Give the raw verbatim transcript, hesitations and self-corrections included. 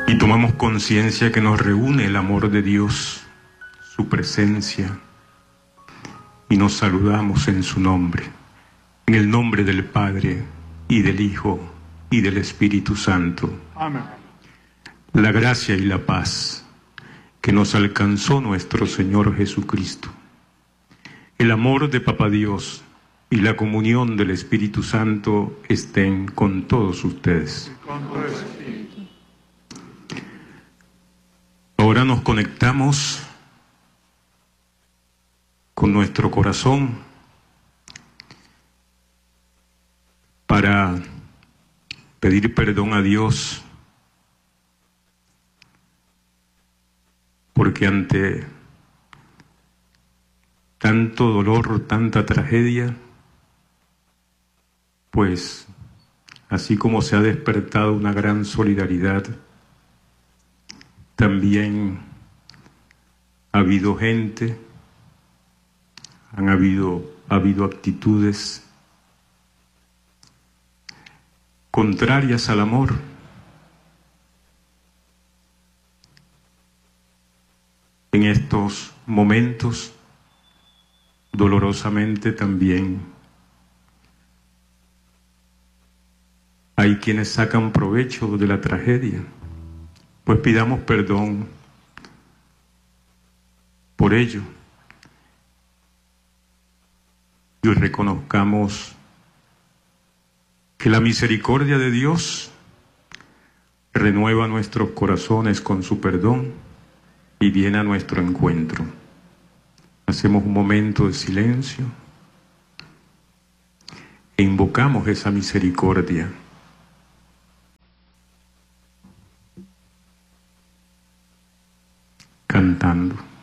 Y tomamos conciencia que nos reúne el amor de Dios, su presencia, y nos saludamos en su nombre, en el nombre del Padre, y del Hijo, y del Espíritu Santo. Amén. La gracia y la paz que nos alcanzó nuestro Señor Jesucristo, el amor de Papá Dios y la comunión del Espíritu Santo estén con todos ustedes. Ahora nos conectamos con nuestro corazón para pedir perdón a Dios, porque ante tanto dolor, tanta tragedia, pues así como se ha despertado una gran solidaridad, también ha habido gente, han habido, ha habido actitudes contrarias al amor. En estos momentos, dolorosamente también, hay quienes sacan provecho de la tragedia. Pues pidamos perdón por ello y reconozcamos que la misericordia de Dios renueva nuestros corazones con su perdón y viene a nuestro encuentro. Hacemos un momento de silencio e invocamos esa misericordia. Cantando.